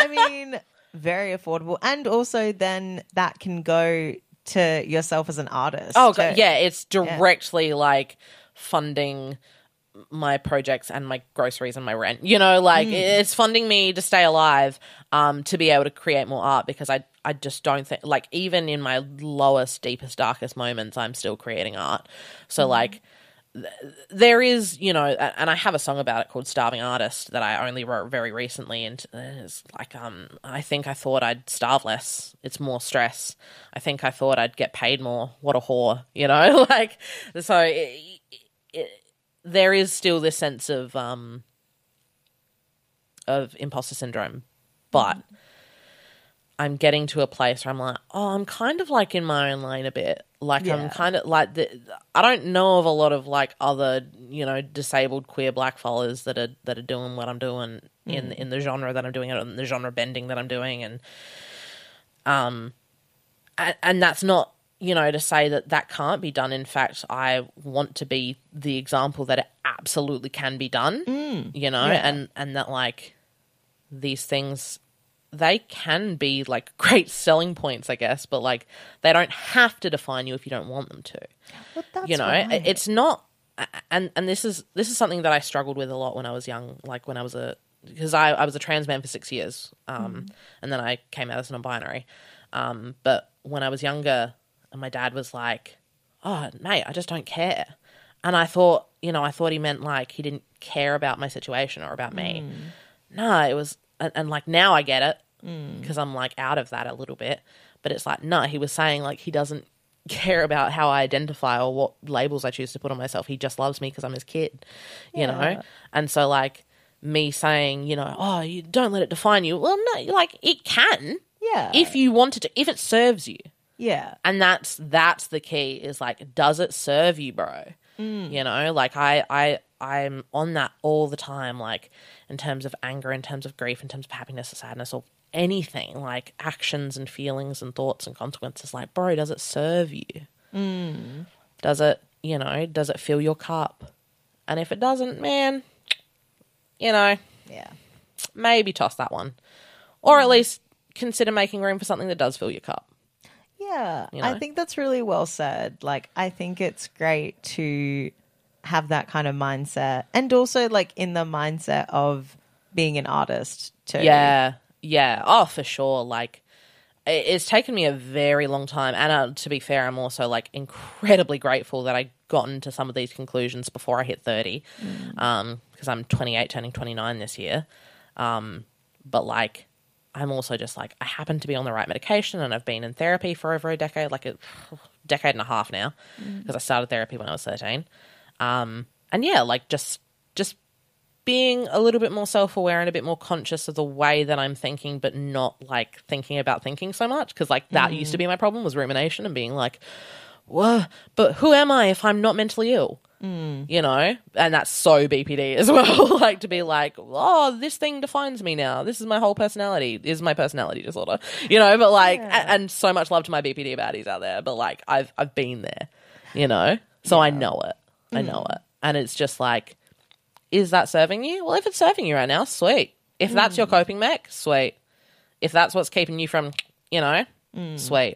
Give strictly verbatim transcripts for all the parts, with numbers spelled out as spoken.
I mean, very affordable. And also then that can go to yourself as an artist. Oh, too. yeah, it's directly yeah. like funding my projects and my groceries and my rent. You know, like mm. it's funding me to stay alive, um, to be able to create more art because I I just don't think, like, even in my lowest, deepest, darkest moments, I'm still creating art. So, mm. like, th- there is, you know, and I have a song about it called Starving Artist that I only wrote very recently, and it's like, um, I think I thought I'd starve less. It's more stress. I think I thought I'd get paid more. What a whore, you know? Like, so it, it, there is still this sense of, um, of imposter syndrome, but... Mm. I'm getting to a place where I'm like, oh, I'm kind of like in my own lane a bit. Like yeah. I'm kind of like, the, I don't know of a lot of like other, you know, disabled queer black fellas that are that are doing what I'm doing mm. in in the genre that I'm doing it, in the genre bending that I'm doing, and um, and, and that's not, you know, to say that that can't be done. In fact, I want to be the example that it absolutely can be done. Mm. You know, yeah. and and that like these things. They can be, like, great selling points, I guess, but, like, they don't have to define you if you don't want them to. But that's you know, right. It's not – and and this is this is something that I struggled with a lot when I was young, like when I was a – because I, I was a trans man for six years, um, mm. and then I came out as non-binary. Um, but when I was younger, and my dad was like, oh, mate, I just don't care. And I thought, you know, I thought he meant, like, he didn't care about my situation or about me. Mm. No, it was – And, and, like, now I get it because mm. I'm, like, out of that a little bit. But it's like, no, he was saying, like, he doesn't care about how I identify or what labels I choose to put on myself. He just loves me because I'm his kid, you yeah. know? And so, like, me saying, you know, oh, you don't let it define you. Well, no, like, it can. Yeah. If you wanted to, if it serves you. Yeah. And that's that's the key is, like, does it serve you, bro? Mm. You know? Like, I, I, I'm on that all the time, like, in terms of anger, in terms of grief, in terms of happiness or sadness or anything, like actions and feelings and thoughts and consequences. Like, bro, does it serve you? Mm. Does it, you know, does it fill your cup? And if it doesn't, man, you know, yeah, maybe toss that one. Or mm. at least consider making room for something that does fill your cup. Yeah, you know? I think that's really well said. Like, I think it's great to have that kind of mindset, and also like in the mindset of being an artist too. Yeah, yeah. Oh, for sure. Like, it's taken me a very long time, and uh, to be fair, I'm also like incredibly grateful that I got into some of these conclusions before I hit thirty, mm. um, because I'm twenty-eight, turning twenty-nine this year. Um, but like, I'm also just like, I happen to be on the right medication, and I've been in therapy for over a decade, like a decade and a half now, because mm. I started therapy when I was thirteen. Um, and yeah, like just, just being a little bit more self-aware and a bit more conscious of the way that I'm thinking, but not like thinking about thinking so much. Cause like that mm. used to be my problem, was rumination and being like, whoa, but who am I if I'm not mentally ill? Mm. You know? And that's so B P D as well. Like to be like, oh, this thing defines me now. This is my whole personality. This is my personality disorder, you know? But like, yeah. and, and so much love to my B P D baddies out there, but like I've, I've been there, you know? So yeah. I know it. I know mm. it. And it's just like, is that serving you? Well, if it's serving you right now, sweet. If mm. that's your coping mech, sweet. If that's what's keeping you from, you know, mm. sweet.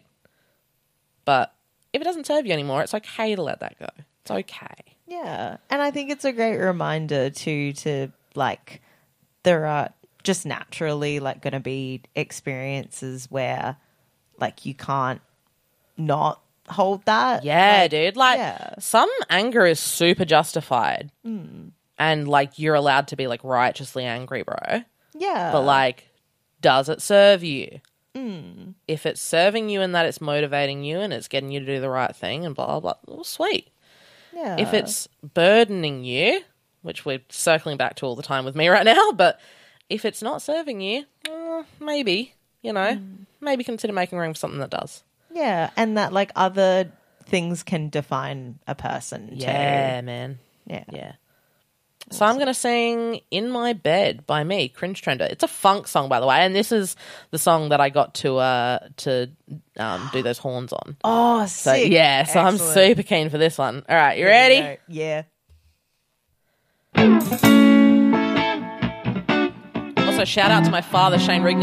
But if it doesn't serve you anymore, it's okay to let that go. It's okay. Yeah. And I think it's a great reminder too, to like, there are just naturally like going to be experiences where like you can't not hold that. Yeah, like, dude. Like yeah. some anger is super justified. Mm. And like you're allowed to be like righteously angry, bro. Yeah. But like, does it serve you? Mm. If it's serving you and that it's motivating you and it's getting you to do the right thing and blah, blah, blah, well, sweet. Yeah. If it's burdening you, which we're circling back to all the time with me right now, but if it's not serving you, uh, maybe, you know, mm. maybe consider making room for something that does. Yeah, and that like other things can define a person too. Yeah, man. Yeah. Yeah. So I'm going to sing In My Bed by me, Cringe Trender. It's a funk song, by the way, and this is the song that I got to uh, to um, do those horns on. Oh, so, sick. Yeah, so Excellent. I'm super keen for this one. All right, you ready? Yeah. Also, shout out to my father, Shane Rigney.